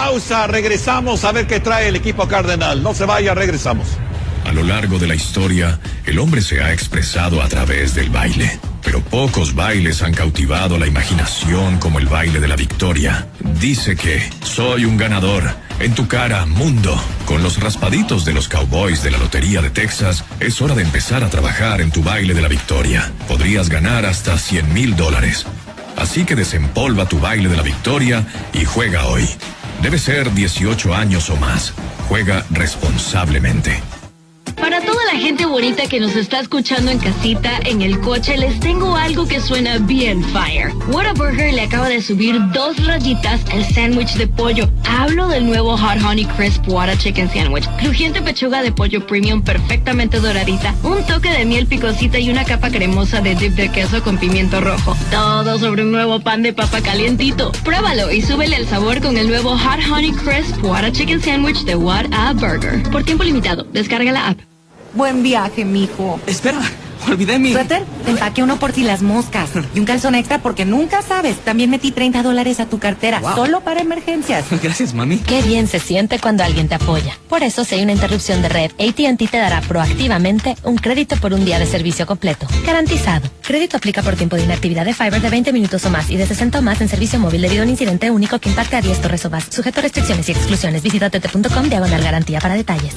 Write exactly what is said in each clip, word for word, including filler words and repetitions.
pausa, regresamos a ver qué trae el equipo cardenal. No se vaya, regresamos. A lo largo de la historia, el hombre se ha expresado a través del baile. Pero pocos bailes han cautivado la imaginación como el baile de la victoria. Dice que soy un ganador. En tu cara, mundo. Con los raspaditos de los Cowboys de la Lotería de Texas, es hora de empezar a trabajar en tu baile de la victoria. Podrías ganar hasta cien mil dólares. Así que desempolva tu baile de la victoria y juega hoy. Debe ser dieciocho años o más. Juega responsablemente. Para toda la gente bonita que nos está escuchando en casita, en el coche, les tengo algo que suena bien fire. Whataburger le acaba de subir dos rayitas al sándwich de pollo. Hablo del nuevo Hot Honey Crisp Whata Chicken Sandwich. Crujiente pechuga de pollo premium perfectamente doradita, un toque de miel picosita y una capa cremosa de dip de queso con pimiento rojo. Todo sobre un nuevo pan de papa calientito. Pruébalo y súbele el sabor con el nuevo Hot Honey Crisp Whata Chicken Sandwich de Whataburger. Por tiempo limitado, descarga la app. Buen viaje, mijo. Espera, olvidé mi... Suéter, te empaqué uno por si las moscas. Y un calzón extra porque nunca sabes. También metí treinta dólares a tu cartera, wow, solo para emergencias. Gracias, mami. Qué bien se siente cuando alguien te apoya. Por eso, si hay una interrupción de red, A T and T te dará proactivamente un crédito por un día de servicio completo. Garantizado. Crédito aplica por tiempo de inactividad de Fiber de veinte minutos o más y de sesenta o más en servicio móvil debido a un incidente único que impacte a diez torres o más. Sujeto a restricciones y exclusiones. Visita t t punto com diagonal garantía para detalles.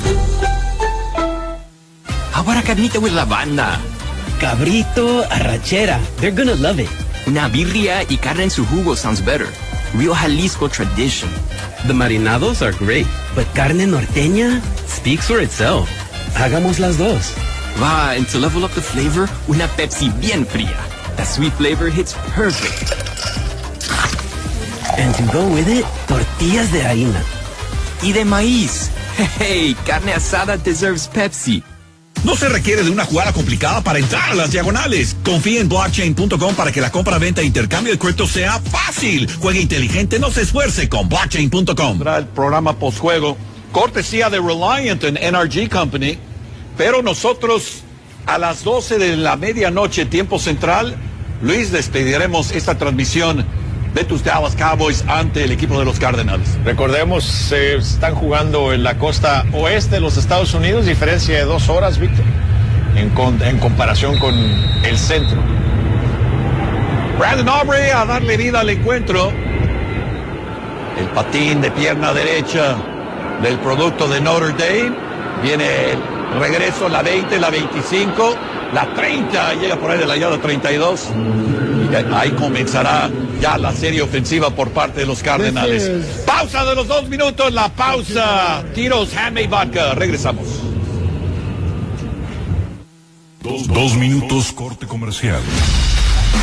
Ahora carnita with la banda. Cabrito, arrachera. They're gonna love it. Una birria y carne en su jugo sounds better. Real Jalisco tradition. The marinados are great, but carne norteña speaks for itself. Hagamos las dos. Va, and to level up the flavor, una Pepsi bien fría. That sweet flavor hits perfect. And to go with it, tortillas de harina. Y de maíz. Hey, carne asada deserves Pepsi. No se requiere de una jugada complicada para entrar a las diagonales. Confía en blockchain punto com para que la compra, venta e intercambio de cripto sea fácil. Juegue inteligente, no se esfuerce con blockchain punto com. El programa postjuego, cortesía de Reliant and N R G Company. Pero nosotros, a las doce de la medianoche, tiempo central, Luis, despediremos esta transmisión de tus Dallas Cowboys ante el equipo de los Cardenales. Recordemos, se eh, están jugando en la costa oeste de los Estados Unidos, diferencia de dos horas, Víctor, en, con, en comparación con el centro. Brandon Aubrey a darle vida al encuentro. El patín de pierna derecha del producto de Notre Dame. Viene el regreso, la veinte, la veinticinco, la treinta, llega por ahí de la yarda treinta y dos. Y ahí comenzará ya la serie ofensiva por parte de los Cardenales. Pausa de los dos minutos, la pausa. Tiros Handmade Vodka, regresamos. Dos, dos minutos, corte comercial.